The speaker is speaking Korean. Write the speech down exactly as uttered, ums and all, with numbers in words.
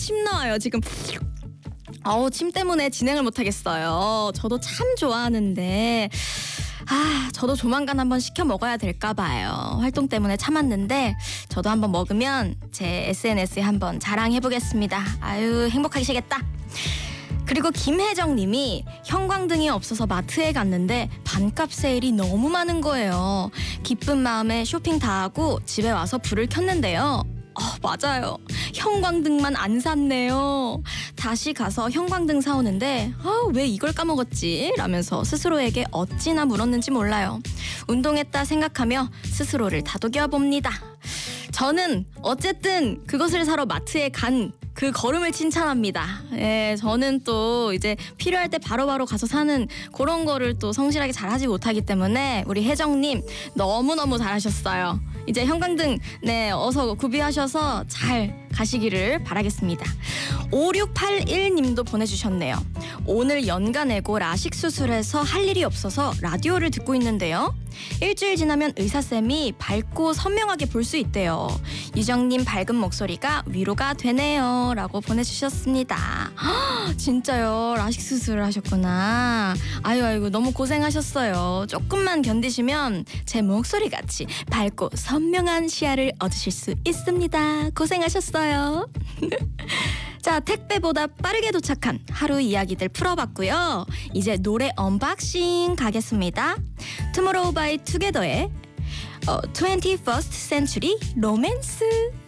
침 나와요 지금. 어우, 침 때문에 진행을 못하겠어요. 저도 참 좋아하는데 아, 저도 조만간 한번 시켜 먹어야 될까 봐요. 활동 때문에 참았는데 저도 한번 먹으면 제 에스엔에스에 한번 자랑해보겠습니다. 아유, 행복하시겠다. 그리고 김혜정 님이 형광등이 없어서 마트에 갔는데 반값 세일이 너무 많은 거예요. 기쁜 마음에 쇼핑 다 하고 집에 와서 불을 켰는데요. 어, 맞아요. 형광등만 안 샀네요. 다시 가서 형광등 사오는데 아, 왜 이걸 까먹었지? 라면서 스스로에게 어찌나 물었는지 몰라요. 운동했다 생각하며 스스로를 다독여 봅니다. 저는 어쨌든 그것을 사러 마트에 간 그 걸음을 칭찬합니다. 예, 저는 또 이제 필요할 때 바로바로 가서 사는 그런 거를 또 성실하게 잘하지 못하기 때문에 우리 혜정님 너무너무 잘하셨어요. 이제 형광등 네 어서 구비하셔서 잘 가시기를 바라겠습니다. 오육팔일 님도 보내주셨네요. 오늘 연가 내고 라식 수술해서 할 일이 없어서 라디오를 듣고 있는데요. 일주일 지나면 의사쌤이 밝고 선명하게 볼 수 있대요. 유정님 밝은 목소리가 위로가 되네요 라고 보내주셨습니다. 허, 진짜요? 라식 수술을 하셨구나. 아유 아이고 너무 고생하셨어요. 조금만 견디시면 제 목소리같이 밝고 선명한 시야를 얻으실 수 있습니다. 고생하셨어요. 자, 택배보다 빠르게 도착한 하루 이야기들 풀어봤고요. 이제 노래 언박싱 가겠습니다. 투모로우 바이 투게더의 어, 트웬티 퍼스트 센추리 로맨스.